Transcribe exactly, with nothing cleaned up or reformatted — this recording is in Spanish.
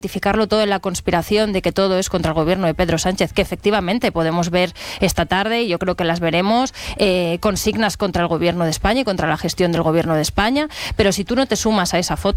identificarlo todo en la conspiración de que todo es contra el gobierno de Pedro Sánchez, que efectivamente podemos ver esta tarde, y yo creo que las veremos, eh, consignas contra el gobierno de España y contra la gestión del gobierno de España, pero si tú no te sumas a esa foto